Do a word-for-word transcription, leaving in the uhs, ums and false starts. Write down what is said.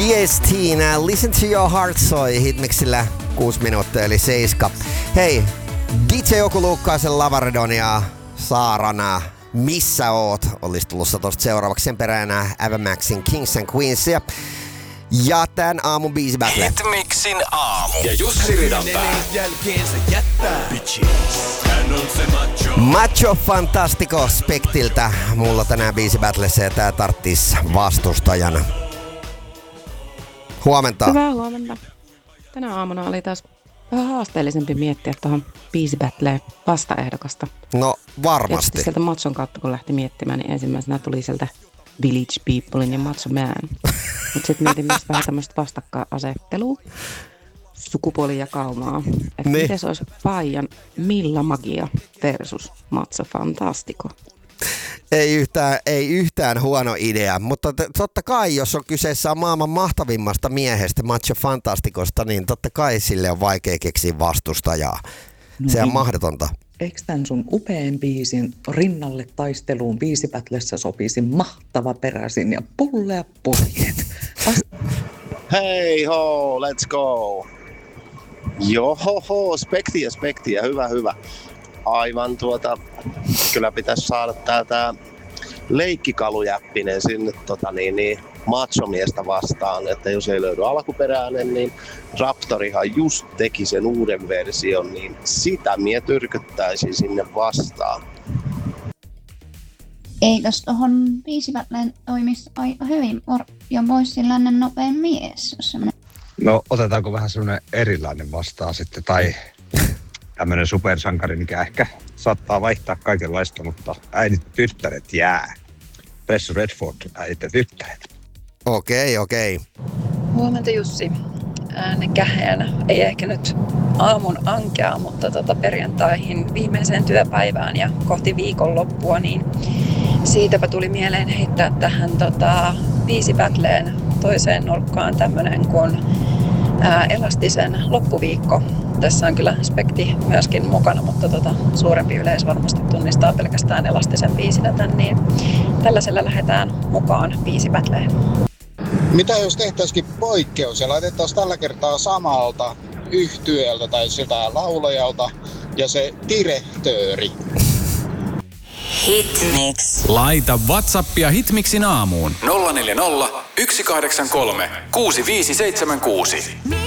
Viestiin, Listen to Your Heart soi Hitmixillä kuusi minuuttia eli seiska. Hei, D J Joku Luukkaisen Lavaredon ja Saarana, missä oot? Olisi tulossa tosta seuraavaksi sen peränä Ava Maxin Kings and Queensia. Ja tän aamun biisi battle. Hitmixin aamu. Ja Jussi Ridanpää. Macho Fantastico Spektiltä. Mulla tänään biisi battlessa ja tää tarttis vastustajana. Huomenta. Hyvää huomenta. Tänä aamuna oli taas vähän haasteellisempi miettiä tuohon biisi battleen vastaehdokasta. No varmasti. Tietysti sieltä Machon kautta kun lähti miettimään, niin ensimmäisenä tuli sieltä Village Peoplein ja Macho Man. Mutta sitten mietin myös vähän tämmöistä vastakkainasettelua, sukupuolijakaumaa. Että niin. miten se olisi Paijan Milla Magia versus Macho Fantastico. Ei yhtään, ei yhtään huono idea, mutta t- totta kai jos on kyseessä maailman mahtavimmasta miehestä, Macho Fantasticosta, niin totta kai sille on vaikea keksiä vastustajaa. No se on niin. mahdotonta. Eikö tämän sun upean biisin rinnalle taisteluun biisipätlessä sopisi mahtava peräsin ja pullea purjeet? Vast- Hei ho, let's go. Johoho, spektiä, spektiä, hyvä, hyvä. Aivan tuota, kyllä pitäisi saada tää, tää leikkikalujäppinen sinne tota niin, niin machomiestä vastaan, että jos ei löydy alkuperäinen, niin Raptorihan just teki sen uuden version, niin sitä mie tyrkyttäisin sinne vastaan. Eikös tohon biisivätleen toimisi aika hyvin ja vois sellainen nopein mies, jos semmoinen... No otetaanko vähän semmoinen erilainen vastaan sitten, tai tämmöinen supersankari, mikä ehkä saattaa vaihtaa kaikenlaista, mutta äidit tyttäret jää. Press Redford, äidit ja tyttäret. Okei, okei. Huomenta Jussi. Äänen käheänä. Ei ehkä nyt aamun ankea, mutta tota perjantaihin viimeiseen työpäivään ja kohti viikonloppua, niin siitäpä tuli mieleen heittää tähän tota, biisibattleen toiseen nurkkaan tämmönen kuin ää, Elastisen loppuviikko. Tässä on kyllä spekti myöskin mukana, mutta tota, suurempi yleisö varmasti tunnistaa pelkästään Elastisen biisinä tän, niin tällaisella lähdetään mukaan biisibattleen. Mitä jos tehtäisikin poikkeus ja laitettaisiin tällä kertaa samalta yhtyeeltä tai siltä laulajalta ja se direktööri? Hitmix. Laita WhatsAppia Hitmixin aamuun nolla neljä nolla, yksi kahdeksan kolme, kuusi viisi seitsemän kuusi.